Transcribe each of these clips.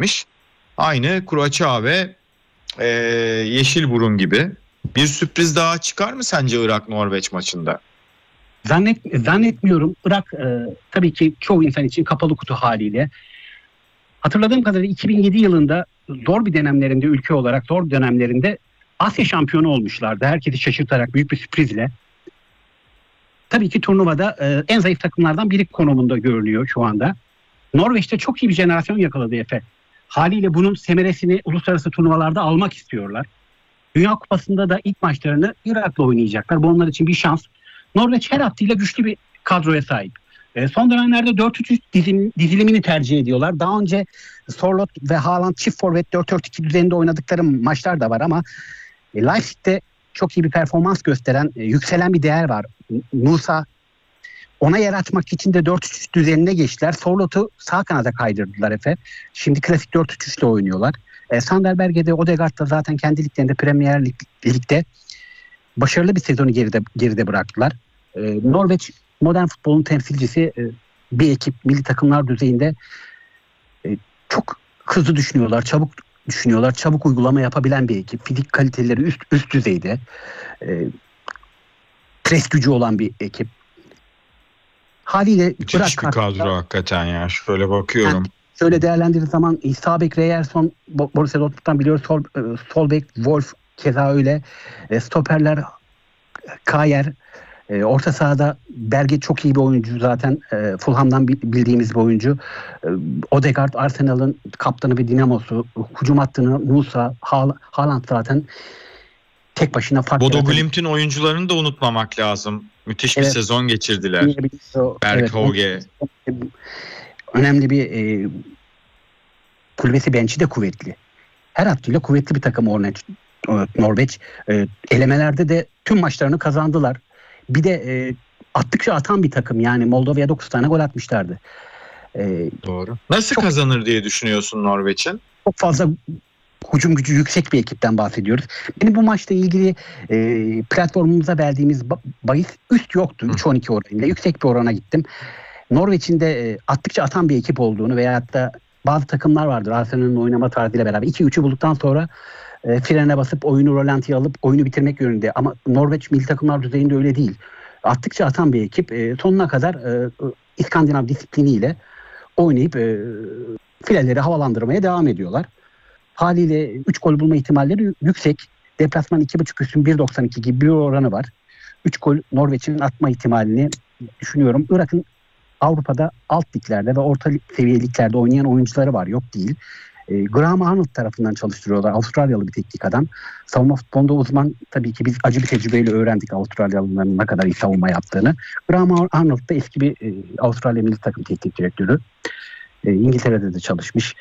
gelmiş. Aynı Kuraçaa ve Yeşilburun gibi. Bir sürpriz daha çıkar mı sence Irak-Norveç maçında? Zannetmiyorum. Irak tabii ki çoğu insan için kapalı kutu haliyle. Hatırladığım kadarıyla 2007 yılında zor bir dönemlerinde, ülke olarak zor dönemlerinde Asya şampiyonu olmuşlardı. Herkesi şaşırtarak büyük bir sürprizle. Tabii ki turnuvada en zayıf takımlardan biri konumunda görünüyor şu anda. Norveç'te çok iyi bir jenerasyon yakaladı Efe. Haliyle bunun semeresini uluslararası turnuvalarda almak istiyorlar. Dünya Kupası'nda da ilk maçlarını Irak'la oynayacaklar. Bu onlar için bir şans. Norveç her hattıyla güçlü bir kadroya sahip. Son dönemlerde 4-3-3 dizilimini tercih ediyorlar. Daha önce Sorloth ve Haaland çift forvet 4-4-2 düzeninde oynadıkları maçlar da var ama Leipzig'te çok iyi bir performans gösteren, yükselen bir değer var. Nusa, ona yer açmak için de 4-3-3 düzenine geçtiler. Sorloth'u sağ kanada kaydırdılar Efe. Şimdi klasik 4-3-3 ile oynuyorlar. Sanderberg'e de Odegaard da zaten kendi liglerinde Premier Lig'de başarılı bir sezonu geride bıraktılar. Norveç modern futbolun temsilcisi bir ekip, milli takımlar düzeyinde çok hızlı düşünüyorlar, çabuk düşünüyorlar, çabuk uygulama yapabilen bir ekip. Fizik kaliteleri üst düzeyde. Pres gücü olan bir ekip. Haliyle müthiş bir kadro hakikaten ya. Şöyle bakıyorum. Yani şöyle değerlendirdiği zaman sağ bek Ryerson, Borussia Dortmund'dan biliyoruz. Sol bek Wolf keza öyle. Stoperler Kayer. Orta sahada Berge çok iyi bir oyuncu zaten. Fulham'dan bildiğimiz bir oyuncu. Odegaard Arsenal'ın kaptanı ve dinamosu. Hücum hattını Nusa, Haaland zaten tek başına fark Bodo Glimt'in oyuncularını da unutmamak lazım. Müthiş bir sezon geçirdiler. Berghoge. Önemli bir kulübesi, bençi de kuvvetli. Her hattıyla kuvvetli bir takım Norveç. Elemelerde de tüm maçlarını kazandılar. Bir de attıkça atan bir takım. Yani Moldova'ya 9 tane gol atmışlardı. Doğru. Nasıl kazanır diye düşünüyorsun Norveç'in? Çok fazla hücum gücü yüksek bir ekipten bahsediyoruz. Benim bu maçla ilgili platformumuza verdiğimiz bahis üst yoktu. 3-12 oranıyla. Yüksek bir orana gittim. Norveç'in de attıkça atan bir ekip olduğunu veyahut da bazı takımlar vardır Arsenal'ın oynama tarzıyla beraber 2-3'ü bulduktan sonra frene basıp oyunu rolantiye alıp oyunu bitirmek yönünde. Ama Norveç milli takımlar düzeyinde öyle değil. Attıkça atan bir ekip. Sonuna kadar İskandinav disipliniyle oynayıp fileleri havalandırmaya devam ediyorlar. Haliyle 3 gol bulma ihtimalleri yüksek. Deplasman 2.5 üstün 1.92 gibi bir oranı var. 3 gol Norveç'in atma ihtimalini düşünüyorum. Irak'ın Avrupa'da alt liglerde ve orta seviye liglerde oynayan oyuncuları var. Yok değil. Graham Arnold tarafından çalıştırıyorlar. Avustralyalı bir teknik adam. Savunma futbolunda uzman. Tabii ki biz acı bir tecrübeyle öğrendik Avustralyalıların ne kadar iyi savunma yaptığını. Graham Arnold da eski bir Avustralya milli takım teknik direktörü. İngiltere'de de çalışmış.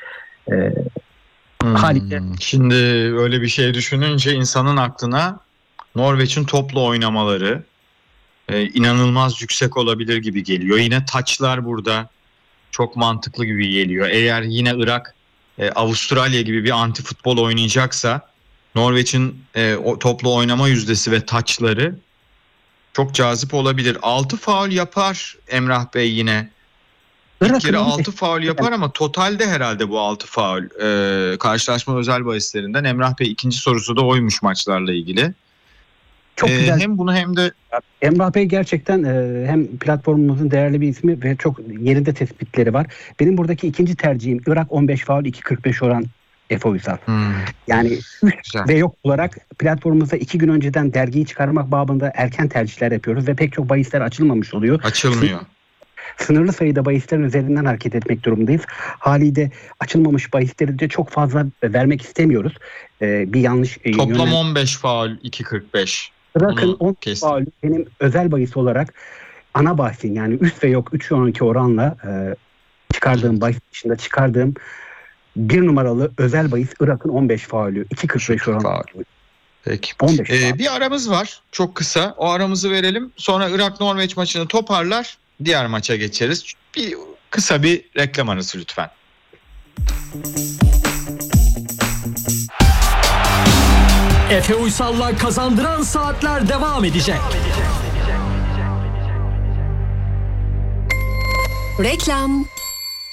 Şimdi öyle bir şey düşününce insanın aklına Norveç'in toplu oynamaları inanılmaz yüksek olabilir gibi geliyor. Yine taçlar burada çok mantıklı gibi geliyor. Eğer yine Irak Avustralya gibi bir anti futbol oynayacaksa Norveç'in o toplu oynama yüzdesi ve taçları çok cazip olabilir. 6 faul yapar Emrah Bey yine. Bir kere 6 faul yapar ama totalde herhalde bu 6 faul. Karşılaşma özel bahislerinden Emrah Bey ikinci sorusu da oymuş maçlarla ilgili. Çok güzel. Hem bunu hem de Emrah Bey gerçekten hem platformumuzun değerli bir ismi ve çok yerinde tespitleri var. Benim buradaki ikinci tercihim Irak 15 faul 2.45 oran Efe Uysal. Yani üst ve yok olarak platformumuza 2 gün önceden dergiyi çıkarmak babında erken tercihler yapıyoruz ve pek çok bahisler açılmamış oluyor. Açılmıyor. Sınırlı sayıda bahislerin üzerinden hareket etmek durumundayız. Haliyle açılmamış bahisleri de çok fazla vermek istemiyoruz. Bir yanlış toplam 15 faul 2.45. Irak'ın 10 faul benim özel bahis olarak ana bahisin yani üst ve yok 3-12 oranla çıkardığım bahis dışında çıkardığım bir numaralı özel bahis Irak'ın 15 faulü 2.45 oranı. Peki. Bir aramız var çok kısa, o aramızı verelim, sonra Irak-Norveç maçını toparlar, diğer maça geçeriz. Kısa bir reklam arası lütfen. Efe Uysal'la Kazandıran Saatler devam edecek. Reklam.